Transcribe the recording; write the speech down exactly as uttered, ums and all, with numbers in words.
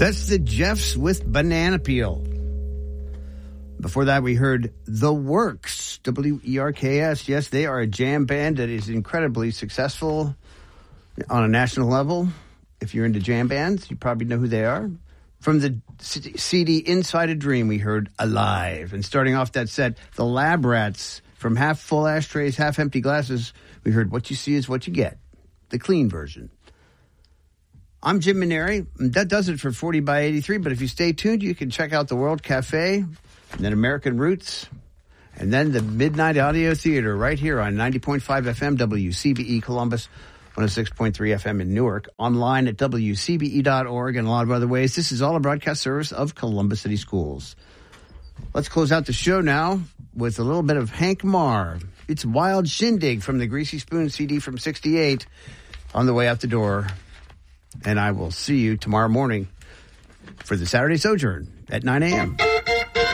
That's the Jeffs with Banana Peel. Before that, we heard The Works, W E R K S. Yes, they are a jam band that is incredibly successful on a national level. If you're into jam bands, you probably know who they are. From the C D Inside a Dream, we heard Alive. And starting off that set, the Lab Rats, from Half Full Ashtrays, Half Empty Glasses, we heard What You See Is What You Get, the clean version. I'm Jim Maneri. That does it for forty by eighty-three, but if you stay tuned, you can check out the World Cafe, and then American Roots, and then the Midnight Audio Theater right here on ninety point five F M W C B E Columbus, one oh six point three F M in Newark, online at W C B E dot org, and a lot of other ways. This is all a broadcast service of Columbus City Schools. Let's close out the show now with a little bit of Hank Marr. It's Wild Shindig from the Greasy Spoon C D from sixty-eight on the way out the door. And I will see you tomorrow morning for the Saturday Sojourn at nine a.m.